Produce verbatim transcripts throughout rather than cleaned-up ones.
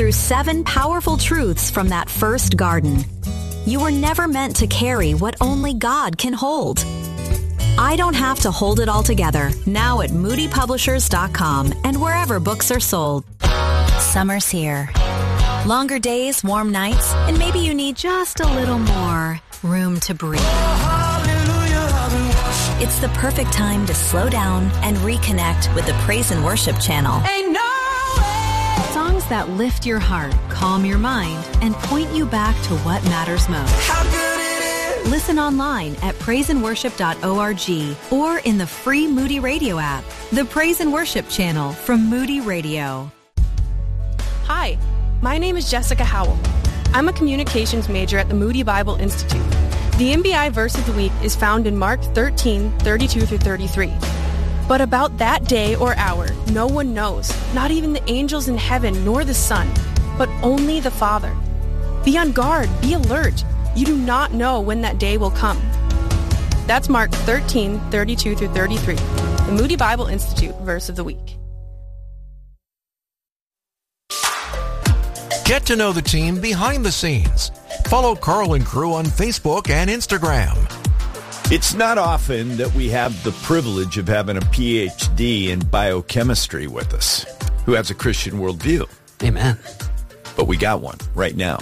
through seven powerful truths from that first garden. You were never meant to carry what only God can hold. I Don't Have to Hold It All Together, now at moody publishers dot com and wherever books are sold. Summer's here. Longer days, warm nights, and maybe you need just a little more room to breathe. It's the perfect time to slow down and reconnect with the Praise and Worship channel. Ain't no way. Songs that lift your heart, calm your mind, and point you back to what matters most. How good it is. Listen online at praise and worship dot org or in the free Moody Radio app. The Praise and Worship channel from Moody Radio. Hi, my name is Jessica Howell. I'm a communications major at the Moody Bible Institute. The M B I verse of the week is found in Mark thirteen, thirty-two through thirty-three. But about that day or hour, no one knows, not even the angels in heaven nor the Son, but only the Father. Be on guard, be alert. You do not know when that day will come. That's Mark thirteen, thirty-two through thirty-three, the Moody Bible Institute verse of the week. Get to know the team behind the scenes. Follow Carl and Crew on Facebook and Instagram. It's not often that we have the privilege of having a P H D in biochemistry with us who has a Christian worldview. Amen. But we got one right now.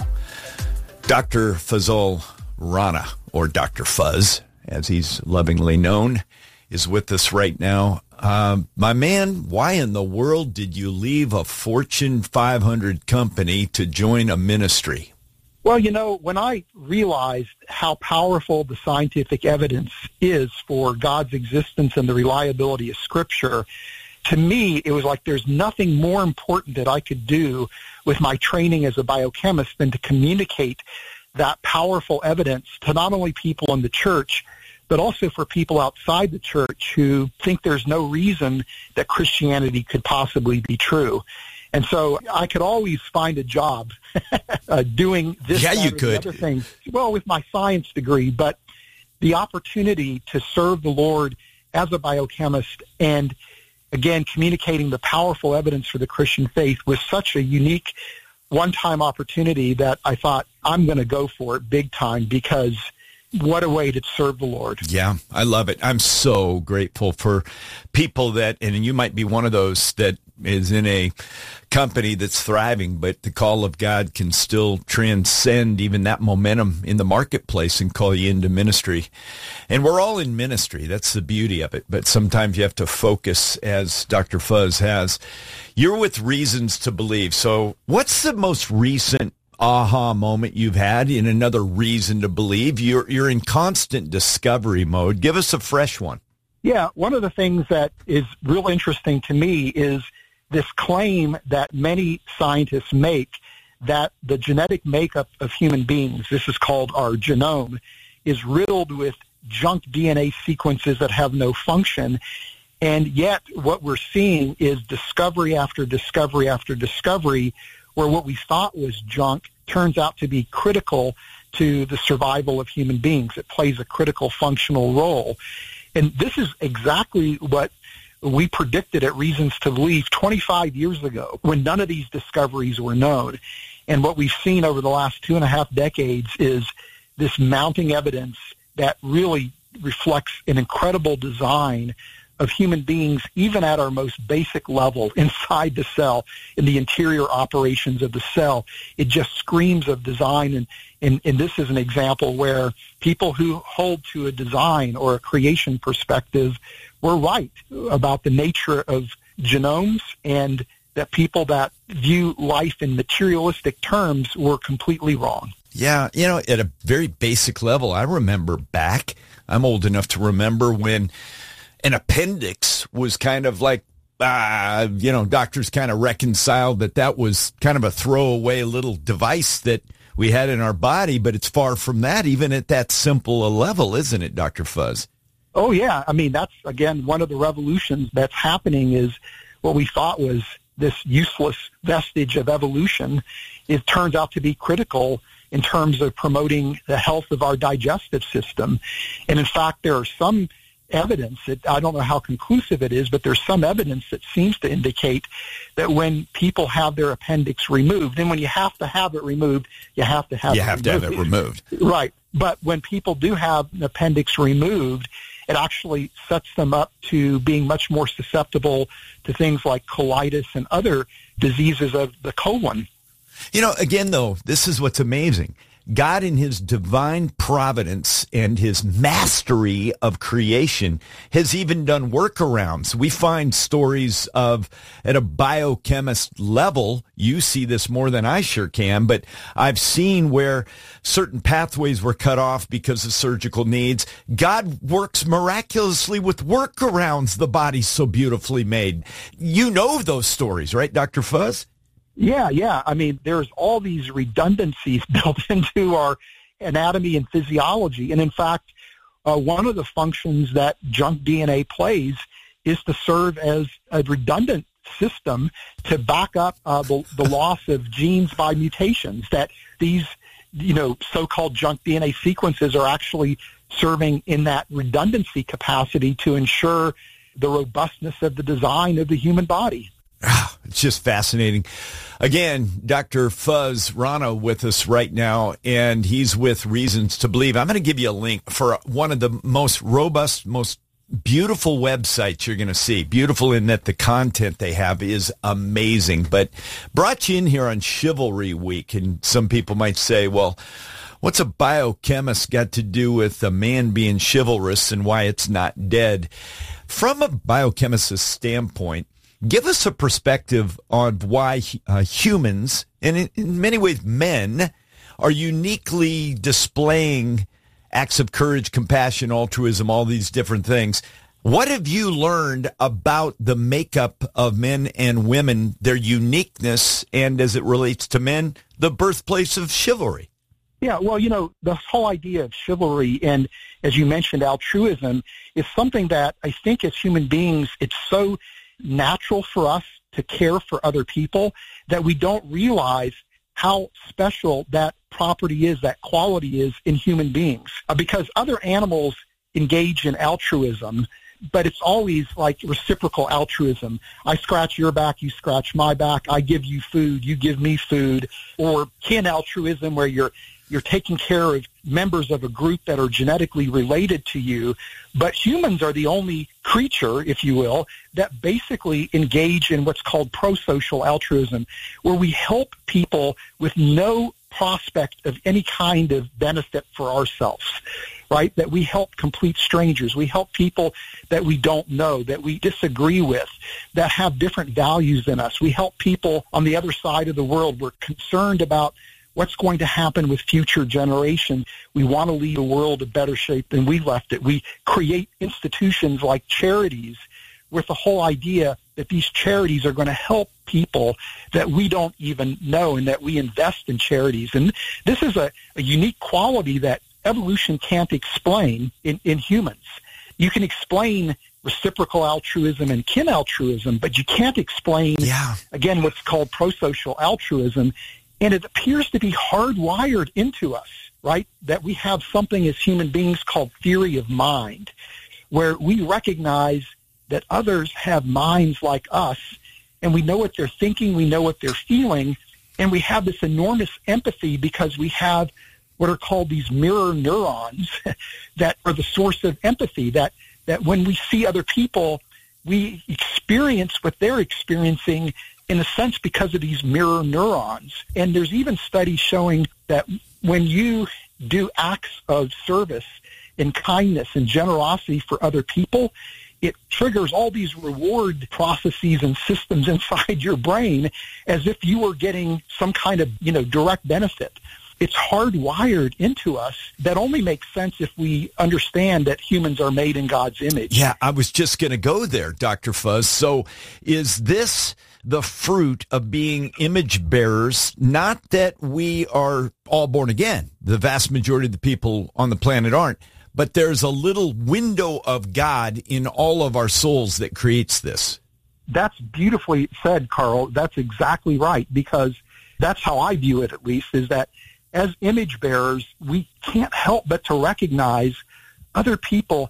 Doctor Fazol Rana, or Doctor Fuzz, as he's lovingly known, is with us right now. Uh, my man, why in the world did you leave a Fortune five hundred company to join a ministry? Well, you know, when I realized how powerful the scientific evidence is for God's existence and the reliability of Scripture, to me, it was like there's nothing more important that I could do with my training as a biochemist than to communicate that powerful evidence to not only people in the church, but also for people outside the church who think there's no reason that Christianity could possibly be true. And so I could always find a job uh, doing this yeah, that, you could. other things, well, with my science degree, but the opportunity to serve the Lord as a biochemist and, again, communicating the powerful evidence for the Christian faith was such a unique one-time opportunity that I thought I'm going to go for it big time, because what a way to serve the Lord. Yeah, I love it. I'm so grateful for people that, and you might be one of those that is in a company that's thriving, but the call of God can still transcend even that momentum in the marketplace and call you into ministry. And we're all in ministry. That's the beauty of it. But sometimes you have to focus, as Doctor Fuzz has. You're with Reasons to Believe. So what's the most recent aha moment you've had in another reason to believe? You're you're in constant discovery mode. Give us a fresh one. Yeah, one of the things that is real interesting to me is this claim that many scientists make that the genetic makeup of human beings, this is called our genome, is riddled with junk D N A sequences that have no function. And yet what we're seeing is discovery after discovery after discovery where what we thought was junk turns out to be critical to the survival of human beings. It plays a critical functional role. And this is exactly what we predicted at Reasons to Believe twenty-five years ago, when none of these discoveries were known. And what we've seen over the last two and a half decades is this mounting evidence that really reflects an incredible design of human beings, even at our most basic level, inside the cell, in the interior operations of the cell. It just screams of design. And, and, and this is an example where people who hold to a design or a creation perspective were right about the nature of genomes, and that people that view life in materialistic terms were completely wrong. Yeah, you know, at a very basic level, I remember back, I'm old enough to remember when an appendix was kind of like, uh, you know, doctors kind of reconciled that that was kind of a throwaway little device that we had in our body, but it's far from that, even at that simple a level, isn't it, Doctor Fuzz? Oh, yeah. I mean, that's, again, one of the revolutions that's happening is what we thought was this useless vestige of evolution. It turns out to be critical in terms of promoting the health of our digestive system. And in fact, there are some evidence. It, I don't know how conclusive it is, but there's some evidence that seems to indicate that when people have their appendix removed, and when you have to have it removed, you have to have you it have removed. to have it removed. Right. But when people do have an appendix removed, it actually sets them up to being much more susceptible to things like colitis and other diseases of the colon. You know, again, though, this is what's amazing. God, in his divine providence and his mastery of creation, has even done workarounds. We find stories of, at a biochemist level, you see this more than I sure can, but I've seen where certain pathways were cut off because of surgical needs. God works miraculously with workarounds. The body's so beautifully made. You know those stories, right, Doctor Fuz? Yeah, yeah. I mean, there's all these redundancies built into our anatomy and physiology. And in fact, uh, one of the functions that junk D N A plays is to serve as a redundant system to back up uh, the, the loss of genes by mutations, that these, you know, so-called junk D N A sequences are actually serving in that redundancy capacity to ensure the robustness of the design of the human body. It's just fascinating. Again, Doctor Fuz Rana with us right now, and he's with Reasons to Believe. I'm going to give you a link for one of the most robust, most beautiful websites you're going to see. Beautiful in that the content they have is amazing. But brought you in here on Chivalry Week, and some people might say, well, what's a biochemist got to do with a man being chivalrous and why it's not dead? From a biochemist's standpoint, give us a perspective on why uh, humans, and in, in many ways men, are uniquely displaying acts of courage, compassion, altruism, all these different things. What have you learned about the makeup of men and women, their uniqueness, and as it relates to men, the birthplace of chivalry? Yeah, well, you know, the whole idea of chivalry and, as you mentioned, altruism is something that I think as human beings, it's so natural for us to care for other people that we don't realize how special that property is, that quality is in human beings. Uh, because other animals engage in altruism, but it's always like reciprocal altruism. I scratch your back, you scratch my back. I give you food, you give me food. Or kin altruism, where you're you're taking care of members of a group that are genetically related to you. But humans are the only creature, if you will, that basically engage in what's called prosocial altruism, where we help people with no prospect of any kind of benefit for ourselves, right? That we help complete strangers. We help people that we don't know, that we disagree with, that have different values than us. We help people on the other side of the world. We're concerned about what's going to happen with future generations. We want to leave the world in better shape than we left it. We create institutions like charities with the whole idea that these charities are going to help people that we don't even know, and that we invest in charities. And this is a, a unique quality that evolution can't explain in, in humans. You can explain reciprocal altruism and kin altruism, but you can't explain, yeah. again, what's called prosocial altruism. And it appears to be hardwired into us, right? That we have something as human beings called theory of mind, where we recognize that others have minds like us, and we know what they're thinking, we know what they're feeling, and we have this enormous empathy because we have what are called these mirror neurons that are the source of empathy, that, that when we see other people, we experience what they're experiencing in a sense because of these mirror neurons. And there's even studies showing that when you do acts of service and kindness and generosity for other people, it triggers all these reward processes and systems inside your brain as if you were getting some kind of, you know, direct benefit. It's hardwired into us. That only makes sense if we understand that humans are made in God's image. Yeah, I was just going to go there, Doctor Fuz. So is this the fruit of being image bearers? Not that we are all born again. The vast majority of the people on the planet aren't. But there's a little window of God in all of our souls that creates this. That's beautifully said, Carl. That's exactly right, because that's how I view it, at least, is that as image bearers, we can't help but to recognize other people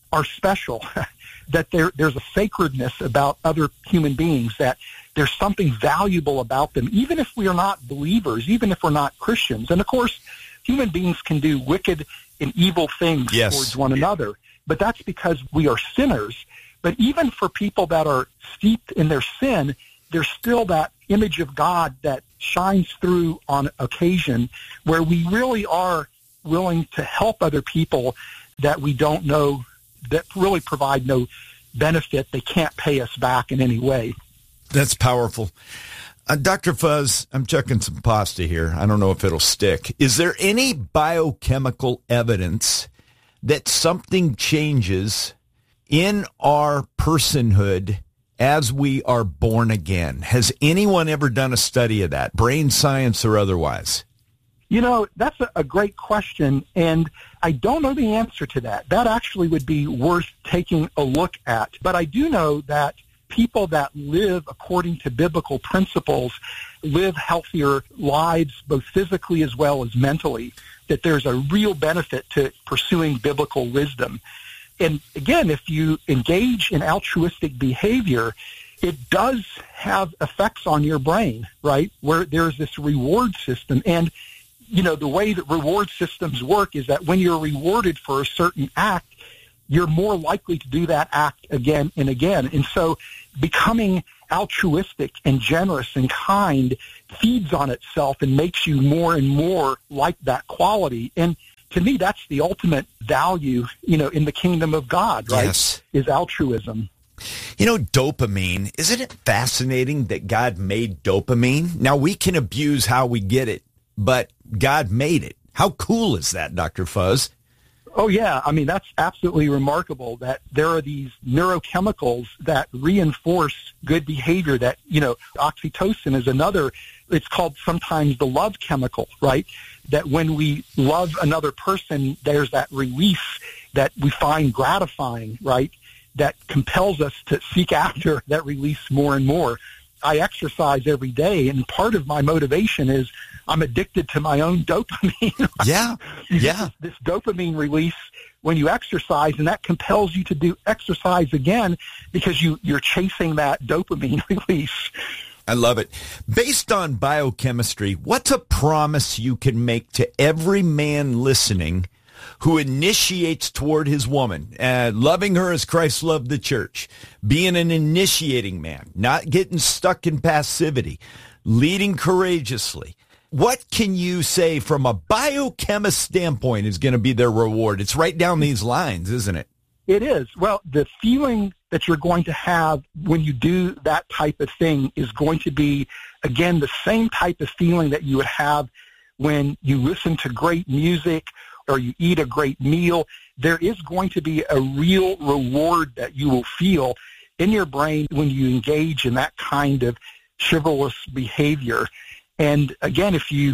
are special, that there, there's a sacredness about other human beings, that there's something valuable about them, even if we are not believers, even if we're not Christians. And, of course, human beings can do wicked and evil things yes. towards one another, but that's because we are sinners. But even for people that are steeped in their sin, there's still that image of God that shines through on occasion, where we really are willing to help other people that we don't know, that really provide no benefit. They can't pay us back in any way. That's powerful. Uh, Doctor Fuz, I'm checking some pasta here. I don't know if it'll stick. Is there any biochemical evidence that something changes in our personhood as we are born again? Has anyone ever done a study of that, brain science or otherwise? You know, that's a, a great question, and I don't know the answer to that. That actually would be worth taking a look at. But I do know that people that live according to biblical principles live healthier lives, both physically as well as mentally, that there's a real benefit to pursuing biblical wisdom. And again, if you engage in altruistic behavior, it does have effects on your brain, right, where there's this reward system. And, you know, the way that reward systems work is that when you're rewarded for a certain act, you're more likely to do that act again and again. And so becoming altruistic and generous and kind feeds on itself and makes you more and more like that quality. And to me, that's the ultimate value, you know, in the kingdom of God, right? Yes. Is altruism. You know, dopamine, isn't it fascinating that God made dopamine? Now, we can abuse how we get it, but God made it. How cool is that, Doctor Fuz? Oh, yeah. I mean, that's absolutely remarkable that there are these neurochemicals that reinforce good behavior that, you know, oxytocin is another. It's called sometimes the love chemical, right? That when we love another person, there's that relief that we find gratifying, right? That compels us to seek after that release more and more. I exercise every day, and part of my motivation is I'm addicted to my own dopamine. Yeah, yeah. This, this dopamine release when you exercise, and that compels you to do exercise again because you, you're chasing that dopamine release. I love it. Based on biochemistry, what's a promise you can make to every man listening who initiates toward his woman, uh, loving her as Christ loved the church, being an initiating man, not getting stuck in passivity, leading courageously? What can you say from a biochemist standpoint is going to be their reward? It's right down these lines, isn't it? It is. Well, the feeling that you're going to have when you do that type of thing is going to be, again, the same type of feeling that you would have when you listen to great music or you eat a great meal. There is going to be a real reward that you will feel in your brain when you engage in that kind of chivalrous behavior. And again, if you,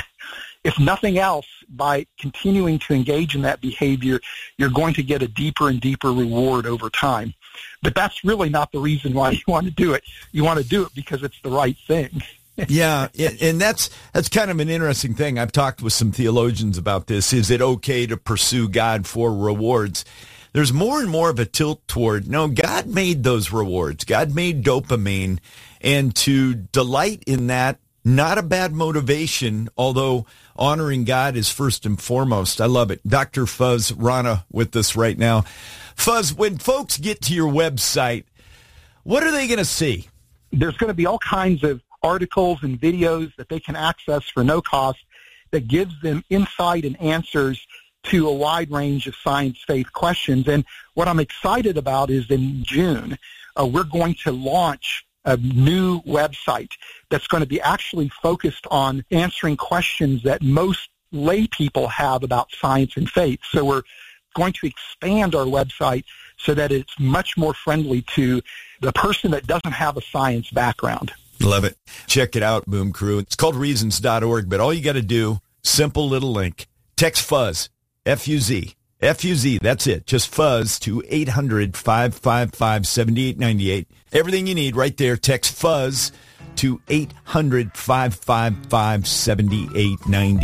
if nothing else, by continuing to engage in that behavior, you're going to get a deeper and deeper reward over time. But that's really not the reason why you want to do it. You want to do it because it's the right thing. Yeah, and that's that's kind of an interesting thing. I've talked with some theologians about this. Is it okay to pursue God for rewards? There's more and more of a tilt toward, no, God made those rewards. God made dopamine, and to delight in that, not a bad motivation, although honoring God is first and foremost. I love it. Doctor Fuz Rana with us right now. Fuz, when folks get to your website, what are they going to see? There's going to be all kinds of articles and videos that they can access for no cost that gives them insight and answers to a wide range of science faith questions. And what I'm excited about is in June, uh, we're going to launch a new website that's going to be actually focused on answering questions that most lay people have about science and faith. So we're going to expand our website so that it's much more friendly to the person that doesn't have a science background. Love it. Check it out, Boom Crew. It's called reasons dot org, but all you got to do, simple little link, text FUZZ, F U Z, F U Z, that's it. Just FUZZ to eight hundred, five five five, seven eight nine eight. Everything you need right there. Text FUZZ to eight hundred, five five five, seven eight nine eight.